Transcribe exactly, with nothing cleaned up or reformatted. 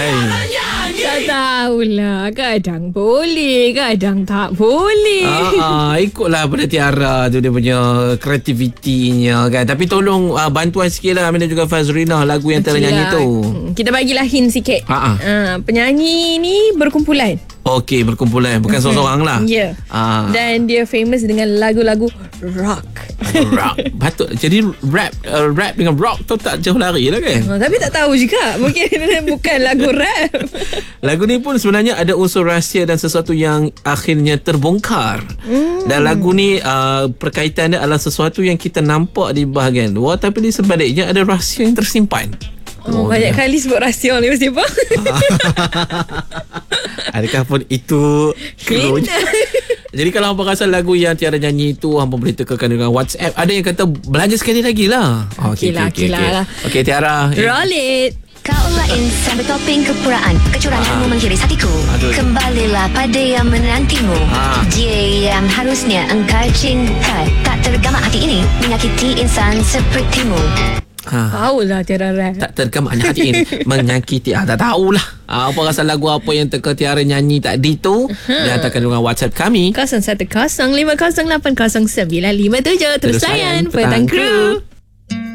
Hai. Tak tahulah. Kadang boleh, kadang tak boleh. Ah, ah, ikutlah pada Tiara tu dia punya kreativitinya kan. Tapi tolong uh, bantuan sikit lah Amin dan juga Fazrina lagu yang Okey ternyanyi lah. tu. Kita bagilah hint sikit. Ah, ah. Uh, penyanyi ni berkumpulan. Okey, berkumpulan. Bukan seorang-seorang lah. Ya. Yeah. Ah. Dan dia famous dengan lagu-lagu rock. Rock. Patut. Jadi rap uh, rap dengan rock tu tak jauh lari lah kan. Oh, tapi tak tahu juga. Mungkin bukan lagu rap. Lagu ni pun sebenarnya ada unsur rahsia dan sesuatu yang akhirnya terbongkar. Hmm. Dan lagu ni uh, perkaitannya adalah sesuatu yang kita nampak di bahagian luar, tapi di sebaliknya ada rahsia yang tersimpan. Oh, oh banyak dia. Kali sebut rahsia ni mesti apa? Adakah pun itu clue? Jadi kalau hampa rasa lagu yang Tiara nyanyi itu, hampa boleh tekankan dengan WhatsApp. Ada yang kata belanja sekali lagi lah. Okey lah, okey lah. Okey Tiara. Roll it. Kau lain sampai topeng kepuraan, kecuranganmu ah. menghiris hatiku. Aduh. Kembalilah pada yang menantimu. ah. Dia yang harusnya engkau cinta, tak tergamak hati ini menyakiti insan sepertimu. Ha. Tahulah Tiara rap. Tak tergamak hati ini menyakiti. Ah, tak tahulah. Ah, apa rasa lagu apa yang teka Tiara nyanyi tadi tu? Uh-huh. Dan hantarkan dengan WhatsApp kami kosong satu kosong lima kosong lapan kosong sembilan lima tujuh. Terus layan Petang Crew.